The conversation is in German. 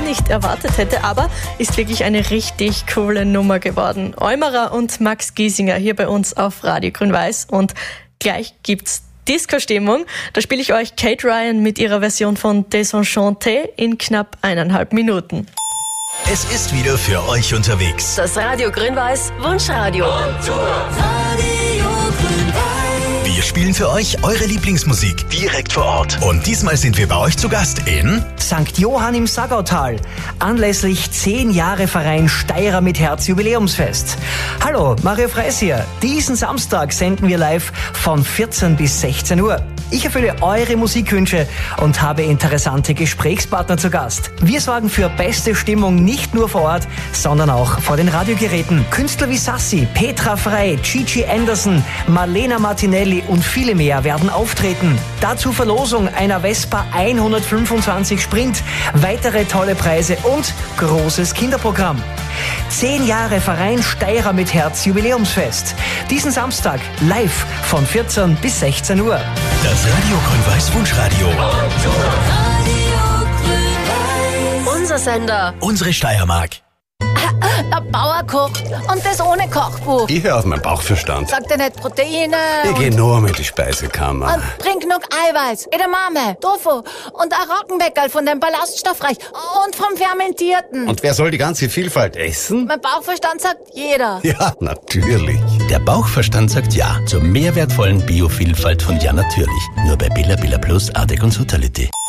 nicht erwartet hätte, aber ist wirklich eine richtig coole Nummer geworden. Eumerer und Max Giesinger hier bei uns auf Radio Grün-Weiß und gleich gibt's Disco-Stimmung. Da spiele ich euch Kate Ryan mit ihrer Version von Desenchanté in knapp 1,5 Minuten. Es ist wieder für euch unterwegs. Das Radio Grün-Weiß Wunschradio. Wir spielen für euch eure Lieblingsmusik direkt vor Ort. Und diesmal sind wir bei euch zu Gast in St. Johann im Saggautal. Anlässlich 10 Jahre Verein Steirer mit Herz Jubiläumsfest. Hallo, Mario Freis hier. Diesen Samstag senden wir live von 14 bis 16 Uhr. Ich erfülle eure Musikwünsche und habe interessante Gesprächspartner zu Gast. Wir sorgen für beste Stimmung nicht nur vor Ort, sondern auch vor den Radiogeräten. Künstler wie Sassi, Petra Frey, Gigi Anderson, Marlena Martinelli und viele mehr werden auftreten. Dazu Verlosung einer Vespa 125 Sprint, weitere tolle Preise und großes Kinderprogramm. 10 Jahre Verein Steirer mit Herz Jubiläumsfest. Diesen Samstag live von 14 bis 16 Uhr. das Radio Grün-Weiß Wunschradio. Unser Sender. Unsere Steiermark. Der Bauer kocht und das ohne Kochbuch. Ich höre auf meinen Bauchverstand. Sagt er nicht Proteine Ich gehe nur mit die Speisekammer. und trink genug Eiweiß, Edamame, Tofu und ein Roggenbäckerl von dem Ballaststoffreich und vom Fermentierten. Und wer soll die ganze Vielfalt essen? Mein Bauchverstand sagt jeder. Ja, natürlich. Der Bauchverstand sagt Ja zur mehrwertvollen Biovielfalt von Ja natürlich. Nur bei Billa Billa Plus, Ardek und Sutality.